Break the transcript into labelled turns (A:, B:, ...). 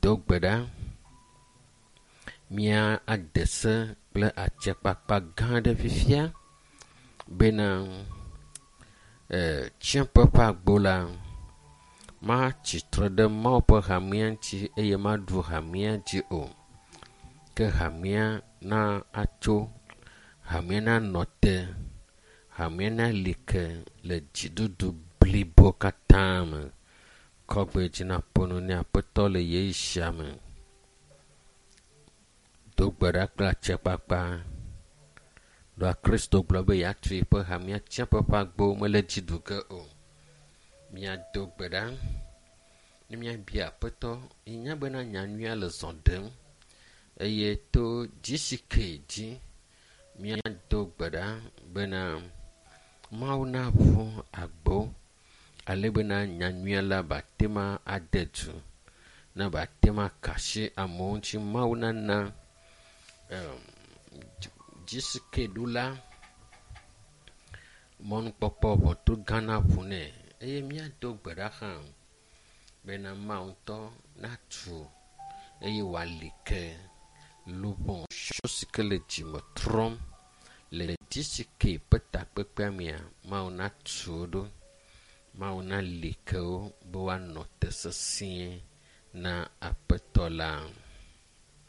A: gbe ɖa mía adese kple atsekpakpa gã aɖe fifia bena tsiẽƒe ƒe agbo la matsitre ɖe Mawu ƒe hamea ŋuti eye maɖu hamea dzi o, ke hamea na atso, hamea na nɔ te, hamea na li ke le dziɖuɖu blibo katã me. Kɔgbe dzi na ƒonu ne Aƒetɔ le Yesia me. Do gbe ɖa kple atsekpakpa. Ɖoa Kristo gblɔ be yeatui ƒe hamea tsiẽƒe ƒe agbo mele dzi ɖu ge o. Míado gbe ɖa ne míabia Aƒetɔ, nya bena nyanyuia le zɔ ɖem eye to dzisike dzi míado gbe ɖa bena Mawu na ʋu agbo ale bena nyanyuia la batema ade dzu na batema kashi amewo ŋuti. Mawu nana dzisike ɖula mɔnukpɔkpɔ ʋɔtru gã na ʋu nɛ eye míado gbe ɖa hã bena Mawu ŋutɔ natu eye wòali ke luʋɔ si ke le dzime trɔm le dzisike ƒe takpekpea mea, Mawu natu wo ɖo, Mawu na li ke wo be woanɔ te sesĩe na Aƒetɔ la.